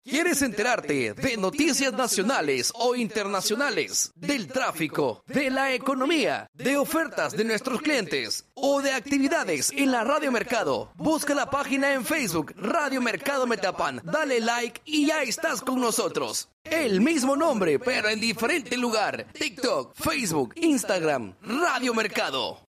¿Quieres enterarte de noticias nacionales o internacionales, del tráfico, de la economía, de ofertas de nuestros clientes o de actividades en la Radio Mercado? Busca la página en Facebook Radio Mercado Metapan, dale like y ya estás con nosotros. El mismo nombre, pero en diferente lugar. TikTok, Facebook, Instagram, Radio Mercado.